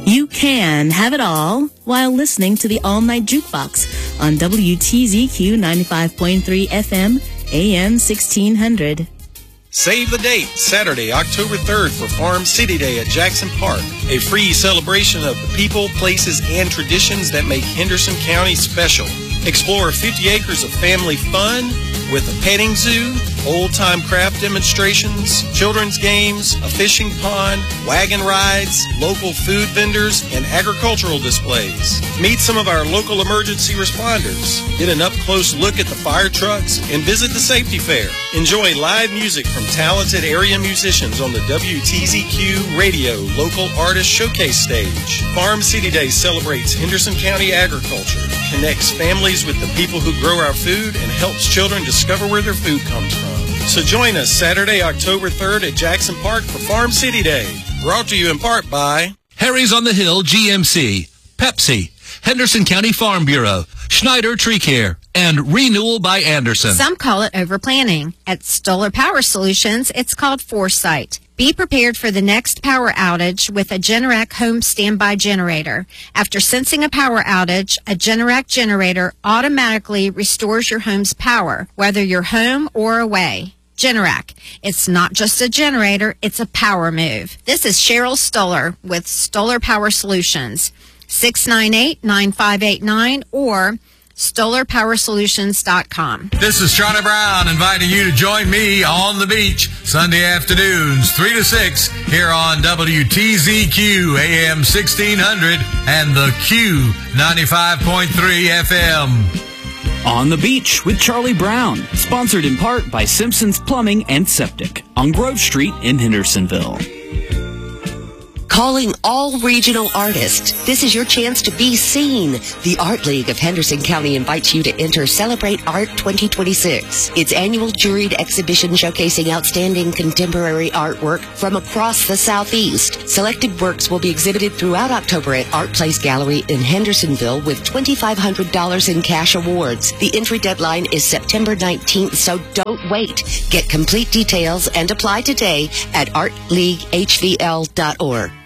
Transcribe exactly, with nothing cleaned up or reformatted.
You can have it all while listening to the All Night Jukebox on W T Z Q ninety-five point three F M, A M sixteen hundred. Save the date, Saturday, October third for Farm City Day at Jackson Park. A free celebration of the people, places, and traditions that make Henderson County special. Explore fifty acres of family fun with a petting zoo, old-time craft demonstrations, children's games, a fishing pond, wagon rides, local food vendors, and agricultural displays. Meet some of our local emergency responders. Get an up-close look at the fire trucks and visit the safety fair. Enjoy live music from talented area musicians on the W T Z Q Radio Local Artist Showcase stage. Farm City Day celebrates Henderson County agriculture, connects families with the people who grow our food, and helps children discover where their food comes from. So join us Saturday, October third at Jackson Park for Farm City Day. Brought to you in part by Harry's on the Hill G M C, Pepsi, Henderson County Farm Bureau, Schneider Tree Care, and Renewal by Anderson. Some call it overplanning. At Stoller Power Solutions, it's called foresight. Be prepared for the next power outage with a Generac home standby generator. After sensing a power outage, a Generac generator automatically restores your home's power, whether you're home or away. Generac. It's not just a generator, it's a power move. This is Cheryl Stoller with Stoller Power Solutions. six nine eight, nine five eight nine or Stoller Power Solutions dot com. This is Charlie Brown inviting you to join me on the beach Sunday afternoons, three to six, here on W T Z Q A M sixteen hundred and the Q ninety-five point three F M. On the Beach with Charlie Brown, sponsored in part by Simpson's Plumbing and Septic on Grove Street in Hendersonville. Calling all regional artists. This is your chance to be seen. The Art League of Henderson County invites you to enter Celebrate Art twenty twenty-six. Its annual juried exhibition showcasing outstanding contemporary artwork from across the Southeast. Selected works will be exhibited throughout October at Art Place Gallery in Hendersonville with two thousand five hundred dollars in cash awards. The entry deadline is September nineteenth, so don't wait. Get complete details and apply today at art league h v l dot org.